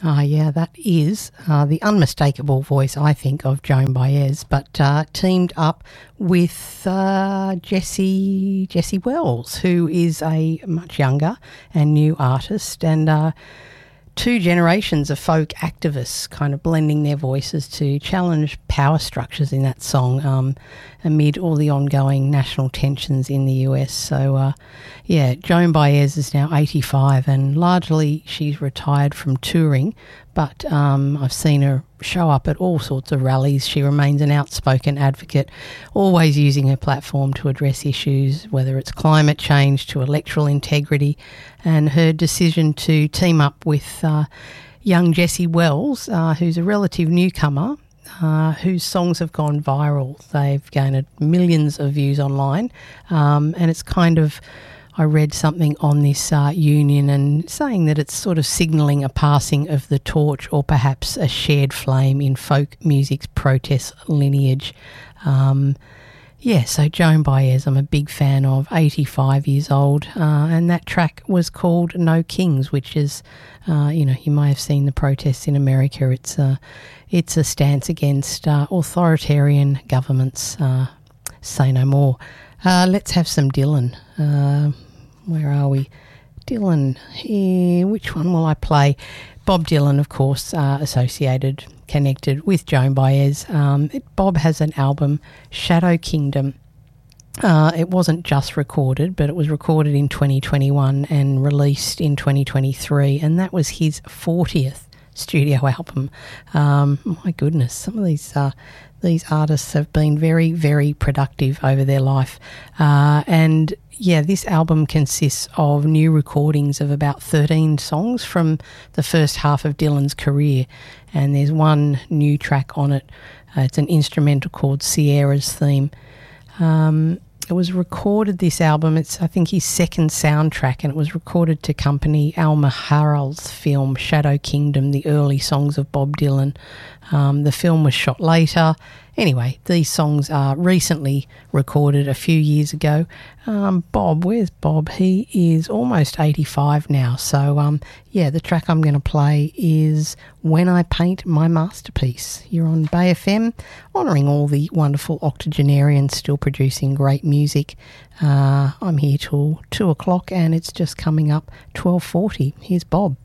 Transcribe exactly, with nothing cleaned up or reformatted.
Ah, yeah, that is uh, the unmistakable voice, I think, of Joan Baez, but uh, teamed up with uh, Jessie Jessie Wells, who is a much younger and new artist, and uh, two generations of folk activists kind of blending their voices to challenge power structures in that song um, amid all the ongoing national tensions in the U S. So, uh, yeah, Joan Baez is now eighty-five and largely she's retired from touring, but um, I've seen her show up at all sorts of rallies. She remains an outspoken advocate, always using her platform to address issues, whether it's climate change to electoral integrity, and her decision to team up with uh, young Jessie Wells, uh, who's a relative newcomer, uh, whose songs have gone viral. They've gained millions of views online, um, and it's kind of... I read something on this uh, union and saying that it's sort of signalling a passing of the torch or perhaps a shared flame in folk music's protest lineage. Um, yeah, so Joan Baez, I'm a big fan of, eighty-five years old, uh, and that track was called No Kings, which is, uh, you know, you may have seen the protests in America. It's a, it's a stance against uh, authoritarian governments. Uh, say no more. Uh, let's have some Dylan. Uh, where are we? Dylan. Here, which one will I play? Bob Dylan, of course, uh, associated, connected with Joan Baez. Um, it, Bob has an album, Shadow Kingdom. Uh, it wasn't just recorded, but it was recorded in twenty twenty-one and released in twenty twenty-three, and that was his fortieth studio album. Um, my goodness, some of these... Uh, These artists have been very, very productive over their life. Uh, and, yeah, this album consists of new recordings of about thirteen songs from the first half of Dylan's career. And there's one new track on it. Uh, it's an instrumental called Sierra's Theme. Um, it was recorded, this album, it's I think his second soundtrack, and it was recorded to accompany Alma Harrell's film Shadow Kingdom, the early songs of Bob Dylan. Um, the film was shot later. Anyway, these songs are recently recorded a few years ago. Um, Bob, where's Bob? He is almost eighty-five now. So, um, yeah, the track I'm going to play is When I Paint My Masterpiece. You're on Bay F M, honouring all the wonderful octogenarians still producing great music. Uh, I'm here till two o'clock and it's just coming up twelve forty. Here's Bob.